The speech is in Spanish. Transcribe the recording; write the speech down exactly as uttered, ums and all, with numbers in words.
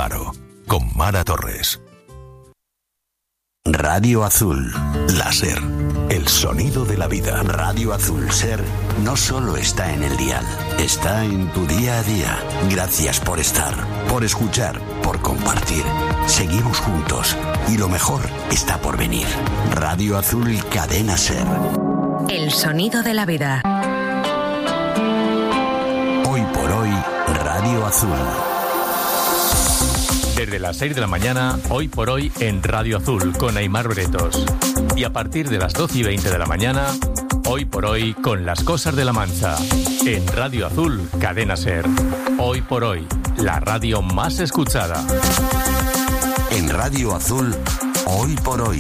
Faro, con Mara Torres. Radio Azul. Láser, el sonido de la vida. Radio Azul Ser no solo está en el dial, está en tu día a día. Gracias por estar, por escuchar, por compartir. Seguimos juntos y lo mejor está por venir. Radio Azul Cadena Ser. El sonido de la vida. Hoy por hoy, Radio Azul. Desde las seis de la mañana, hoy por hoy, en Radio Azul, con Aimar Bretos. Y a partir de las doce y veinte de la mañana, hoy por hoy, con Las Cosas de la Mancha. En Radio Azul, Cadena Ser. Hoy por hoy, la radio más escuchada. En Radio Azul, hoy por hoy.